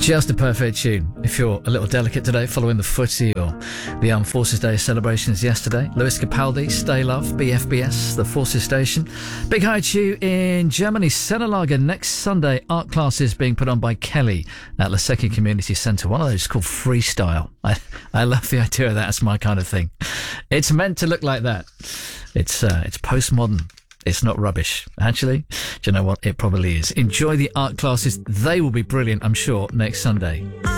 Just a perfect tune. If you're a little delicate today following the footy or the Armed Forces Day celebrations yesterday, Lewis Capaldi, Stay Love, BFBS, the Forces Station. Big hi to you in Germany, Senelager. Next Sunday, art classes being put on by Kelly at Lasecki Community Centre. One of those called Freestyle. I love the idea of that. It's my kind of thing. It's meant to look like that. It's postmodern. It's not rubbish. Actually, do you know what? It probably is. Enjoy the art classes. They will be brilliant, I'm sure, next Sunday.